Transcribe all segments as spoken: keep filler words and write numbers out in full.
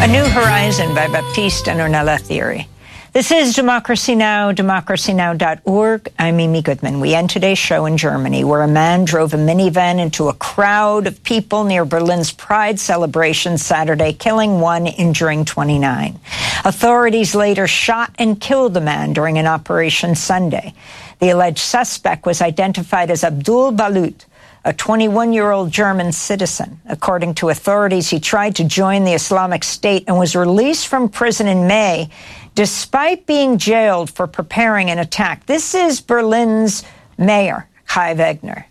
A New Horizon by Baptiste and Ornella Thierry. This is Democracy Now!, democracy now dot org. I'm Amy Goodman. We end today's show in Germany, where a man drove a minivan into a crowd of people near Berlin's Pride celebration Saturday, killing one, injuring twenty-nine. Authorities later shot and killed the man during an operation Sunday. The alleged suspect was identified as Abdul Balut, a twenty-one-year-old German citizen. According to authorities, he tried to join the Islamic State and was released from prison in May, despite being jailed for preparing an attack. This is Berlin's mayor, Kai Wegner.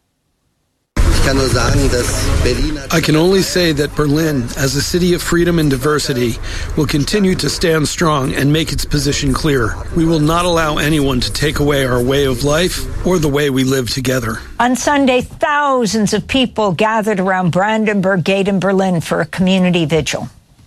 I can only say that Berlin, as a city of freedom and diversity, will continue to stand strong and make its position clear. We will not allow anyone to take away our way of life or the way we live together. On Sunday, thousands of people gathered around Brandenburg Gate in Berlin for a community vigil.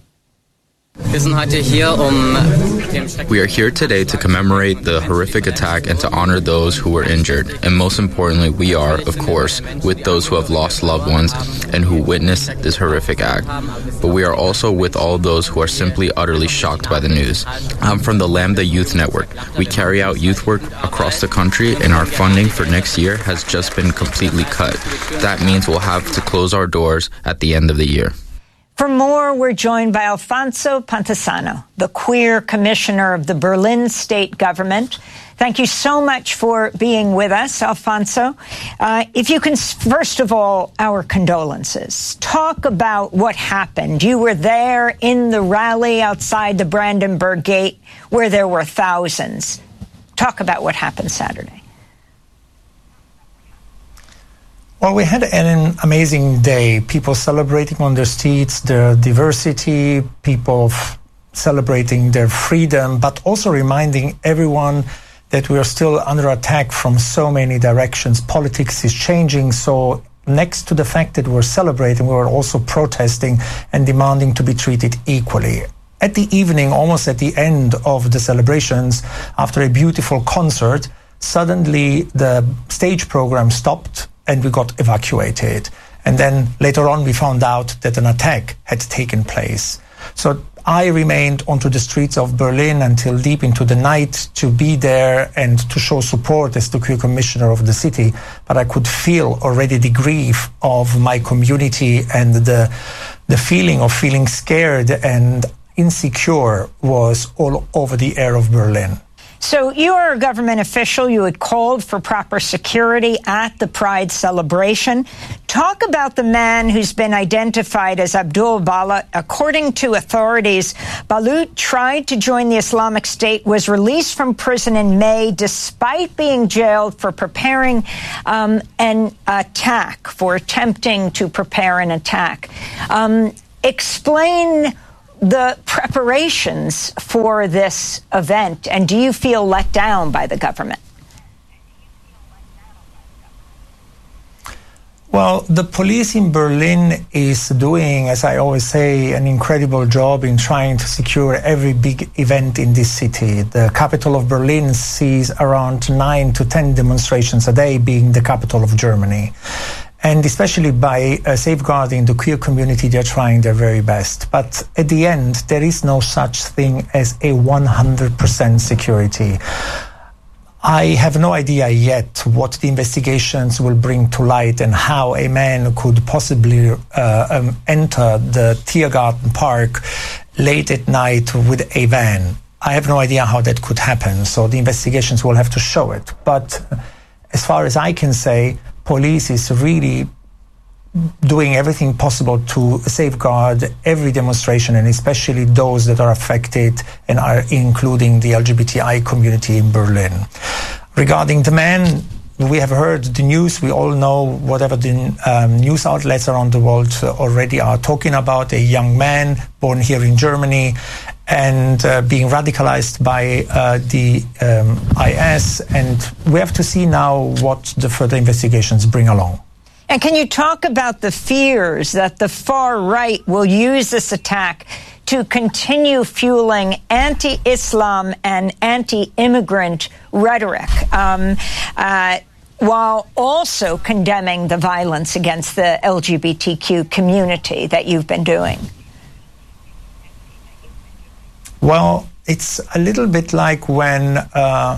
We are here today to commemorate the horrific attack and to honor those who were injured. And most importantly, we are, of course, with those who have lost loved ones and who witnessed this horrific act. But we are also with all those who are simply utterly shocked by the news. I'm from the Lambda Youth Network. We carry out youth work across the country, and our funding for next year has just been completely cut. That means we'll have to close our doors at the end of the year. For more, we're joined by Alfonso Pantassano, the queer commissioner of the Berlin state government. Thank you so much for being with us, Alfonso. Uh, if you can, first of all, our condolences. Talk about what happened. You were there in the rally outside the Brandenburg Gate where there were thousands. Talk about what happened Saturday. Well, we had an amazing day. People celebrating on the streets their diversity, people f- celebrating their freedom, but also reminding everyone that we are still under attack from so many directions. Politics is changing, so next to the fact that we're celebrating, we were also protesting and demanding to be treated equally. At the evening, almost at the end of the celebrations, after a beautiful concert, suddenly the stage program stopped and we got evacuated. And then later on we found out that an attack had taken place. So I remained onto the streets of Berlin until deep into the night to be there and to show support as the queer commissioner of the city. But I could feel already the grief of my community, and the, the feeling of feeling scared and insecure was all over the air of Berlin. So you are a government official. You had called for proper security at the Pride celebration. Talk about the man who's been identified as Abdul Balut. According to authorities, Balut tried to join the Islamic State, was released from prison in May despite being jailed for preparing um, an attack, for attempting to prepare an attack. Um, explain the preparations for this event, and do you feel let down by the government? Well, the police in Berlin is doing, as I always say, an incredible job in trying to secure every big event in this city. The capital of Berlin sees around nine to ten demonstrations a day, being the capital of Germany. And especially by uh, safeguarding the queer community, they're trying their very best. But at the end, there is no such thing as a one hundred percent security. I have no idea yet what the investigations will bring to light and how a man could possibly uh, um, enter the Tiergarten Park late at night with a van. I have no idea how that could happen, so the investigations will have to show it. But as far as I can say, police is really doing everything possible to safeguard every demonstration, and especially those that are affected, and are including the L G B T I community in Berlin. Regarding the man, we have heard the news. We all know whatever the um, news outlets around the world already are talking about, a young man born here in Germany and uh, being radicalized by uh, the um, I S, and we have to see now what the further investigations bring along. And can you talk about the fears that the far right will use this attack to continue fueling anti-Islam and anti-immigrant rhetoric, um, uh, while also condemning the violence against the L G B T Q community that you've been doing? Well, it's a little bit like when uh,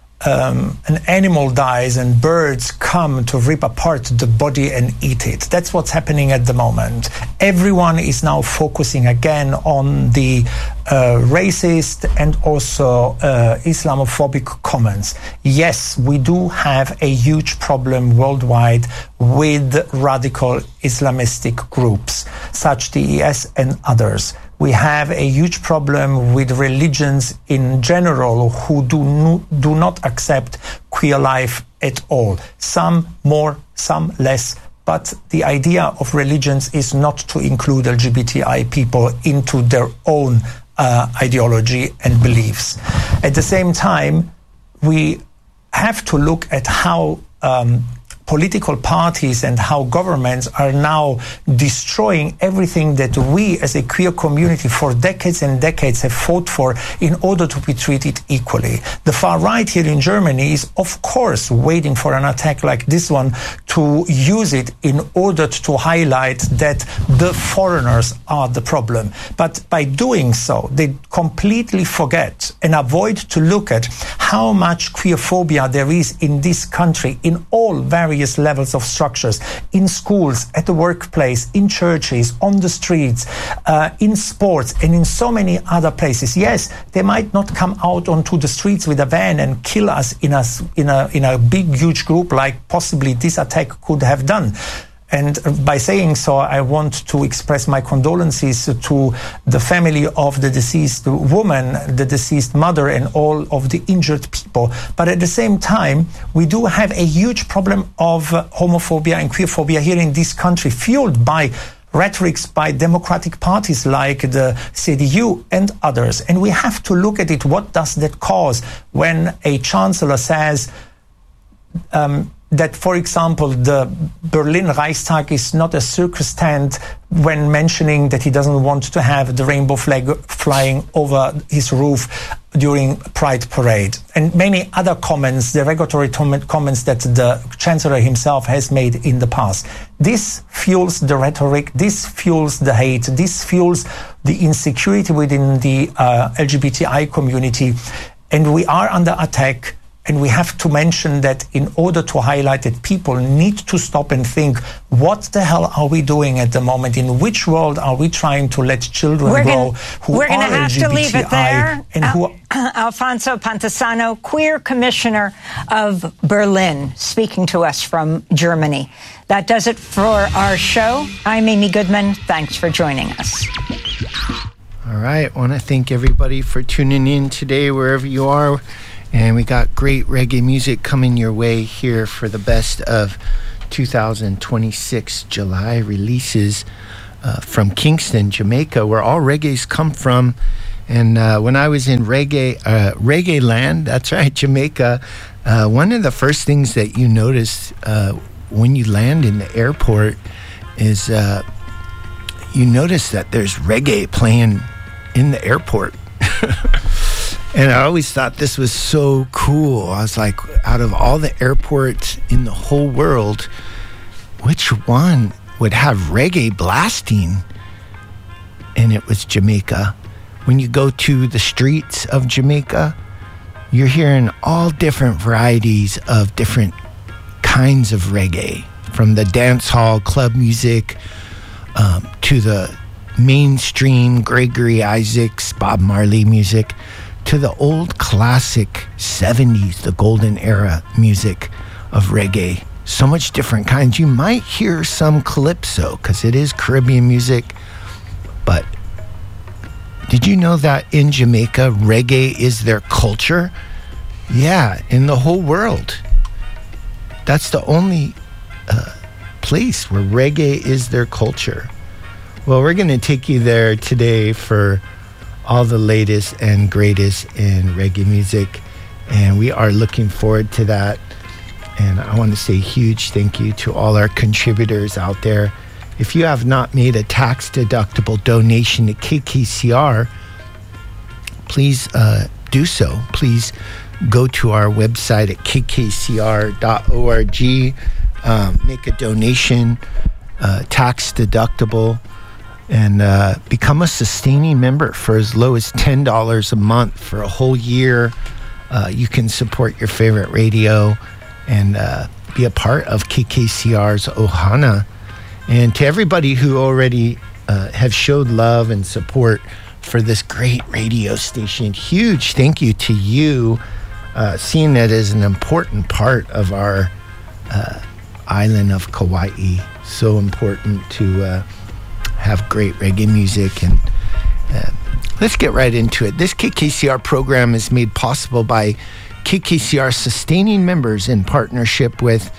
um, an animal dies and birds come to rip apart the body and eat it. That's what's happening at the moment. Everyone is now focusing again on the uh, racist and also uh, Islamophobic comments. Yes, we do have a huge problem worldwide with radical Islamistic groups, such D E S and others. We have a huge problem with religions in general who do, no, do not accept queer life at all. Some more, some less. But the idea of religions is not to include L G B T I people into their own uh, ideology and beliefs. At the same time, we have to look at how um, political parties and how governments are now destroying everything that we as a queer community for decades and decades have fought for in order to be treated equally. The far right here in Germany is of course waiting for an attack like this one to use it in order to highlight that the foreigners are the problem. But by doing so, they completely forget and avoid to look at how much queerphobia there is in this country in all various levels of structures, in schools, at the workplace, in churches, on the streets, uh, in sports, and in so many other places. Yes, they might not come out onto the streets with a van and kill us in a, in a, in a big, huge group like possibly this attack could have done. And by saying so, I want to express my condolences to the family of the deceased woman, the deceased mother, and all of the injured people. But at the same time, we do have a huge problem of homophobia and queerphobia here in this country, fueled by rhetorics by democratic parties like the C D U and others. And we have to look at it. What does that cause when a chancellor says um, that, for example, the Berlin Reichstag is not a circus tent when mentioning that he doesn't want to have the rainbow flag flying over his roof during Pride Parade. And many other comments, derogatory comments that the Chancellor himself has made in the past. This fuels the rhetoric, this fuels the hate, this fuels the insecurity within the uh, L G B T I community. And we are under attack. And we have to mention that in order to highlight that people need to stop and think, what the hell are we doing at the moment? In which world are we trying to let children we're grow gonna, who we're are gonna have L G B T I to leave it there. And Al- who are- Alfonso Pantassano, Queer Commissioner of Berlin, speaking to us from Germany. That does it for our show. I'm Amy Goodman. Thanks for joining us. All right. I want to thank everybody for tuning in today, wherever you are. And we got great reggae music coming your way here for the best of two thousand twenty-six July releases uh, from Kingston, Jamaica, where all reggaes come from. And uh, when I was in reggae, uh, reggae land, that's right, Jamaica, uh, one of the first things that you notice uh, when you land in the airport is uh, you notice that there's reggae playing in the airport. And I always thought this was so cool. I was like, out of all the airports in the whole world, which one would have reggae blasting? And it was Jamaica. When you go to the streets of Jamaica, you're hearing all different varieties of different kinds of reggae, from the dance hall club music um, to the mainstream Gregory Isaacs, Bob Marley music, to the old classic seventies, the golden era music of reggae. So much different kinds. You might hear some calypso because it is Caribbean music. But did you know that in Jamaica, reggae is their culture? Yeah, in the whole world. That's the only uh, place where reggae is their culture. Well, we're going to take you there today for all the latest and greatest in reggae music, and we are looking forward to that. And I want to say a huge thank you to all our contributors out there. If you have not made a tax-deductible donation to K K C R, please uh, do so. Please go to our website at k k c r dot org, um, make a donation, uh, tax-deductible. and uh, become a sustaining member for as low as ten dollars a month for a whole year. Uh, you can support your favorite radio and uh, be a part of K K C R's Ohana. And to everybody who already uh, have showed love and support for this great radio station, huge thank you to you, uh, seeing that as an important part of our uh, island of Kauai. So important to uh, have great reggae music. And uh, let's get right into it. This K K C R program is made possible by K K C R sustaining members in partnership with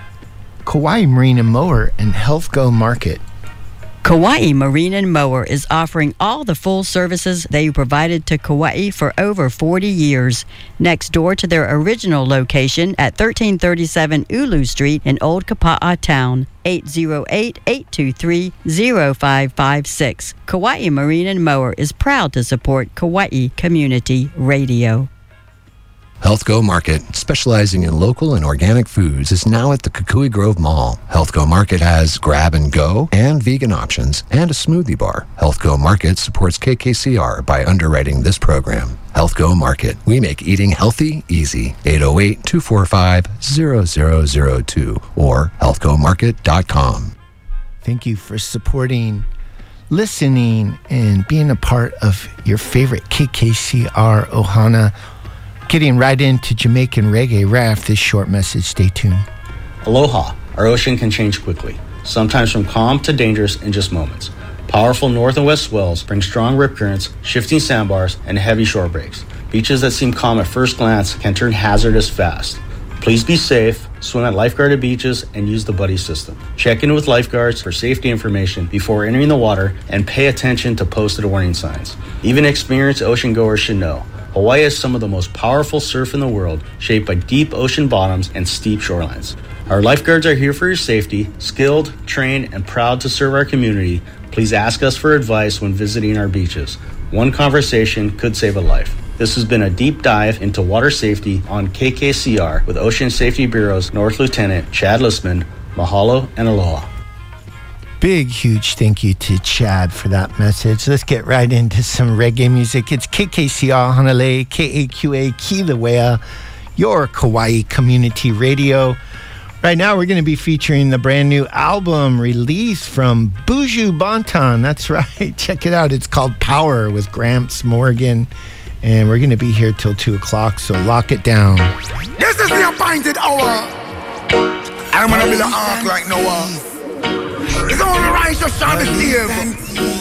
Kauai Marine and Mower and Health Go Market. Kauai Marine and Mower is offering all the full services they provided to Kauai for over forty years. Next door to their original location at thirteen thirty-seven Ulu Street in Old Kapa'a Town. eight oh eight, eight two three, oh five five six. Kauai Marine and Mower is proud to support Kauai Community Radio. Health Go Market, specializing in local and organic foods, is now at the Kukui Grove Mall. Health Go Market has grab and go and vegan options and a smoothie bar. Health Go Market supports K K C R by underwriting this program. Health Go Market. We make eating healthy easy. eight oh eight, two four five, zero zero zero two or health go market dot com. Thank you for supporting, listening, and being a part of your favorite K K C R Ohana. Getting right into Jamaican reggae right after this short message. Stay tuned. Aloha. Our ocean can change quickly, sometimes from calm to dangerous in just moments. Powerful north and west swells bring strong rip currents, shifting sandbars, and heavy shore breaks. Beaches that seem calm at first glance can turn hazardous fast. Please be safe, swim at lifeguarded beaches, and use the buddy system. Check in with lifeguards for safety information before entering the water, and pay attention to posted warning signs. Even experienced ocean goers should know Hawaii has some of the most powerful surf in the world, shaped by deep ocean bottoms and steep shorelines. Our lifeguards are here for your safety, skilled, trained, and proud to serve our community. Please ask us for advice when visiting our beaches. One conversation could save a life. This has been a deep dive into water safety on K K C R with Ocean Safety Bureau's North Lieutenant Chad Listman. Mahalo and aloha. Big, huge thank you to Chad for that message. Let's get right into some reggae music. It's K K C R Hanalei, K A Q A Kilauea, your Kauai Community Radio. Right now, we're going to be featuring the brand new album released from Buju Banton. That's right. Check it out. It's called Power with Gramps Morgan. And we're going to be here till two o'clock, so lock it down. This is the appointed hour. I'm going to be the ark like Noah. It's only right to shine the save.